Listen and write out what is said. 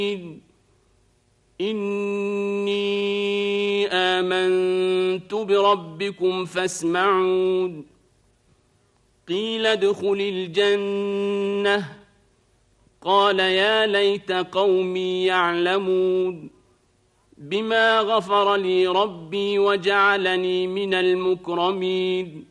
إني آمنت بربكم فاسمعون قيل ادخل الجنة قال يا ليت قومي يعلمون بما غفر لي ربي وجعلني من المكرمين